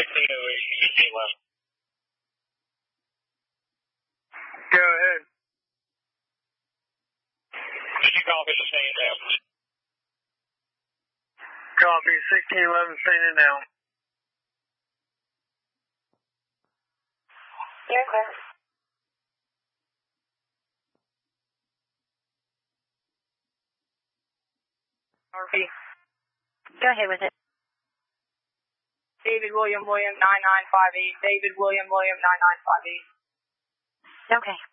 1608, 1611. Go ahead. Did you copy the stand down? Copy, 1611, standing down. You're clear. RP. Go ahead with it. David William 9958. David William 9958. Okay.